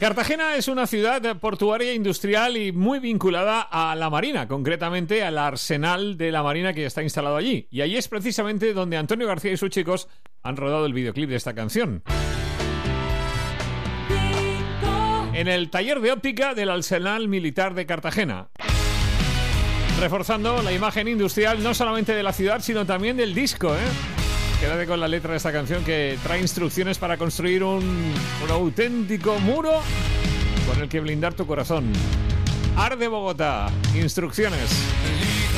Cartagena es una ciudad portuaria industrial y muy vinculada a la Marina, concretamente al arsenal de la Marina que está instalado allí. Y allí es precisamente donde Antonio García y sus chicos han rodado el videoclip de esta canción. En el taller de óptica del Arsenal Militar de Cartagena, reforzando la imagen industrial no solamente de la ciudad, sino también del disco, Quédate con la letra de esta canción que trae instrucciones para construir un auténtico muro con el que blindar tu corazón. Arde Bogotá, instrucciones.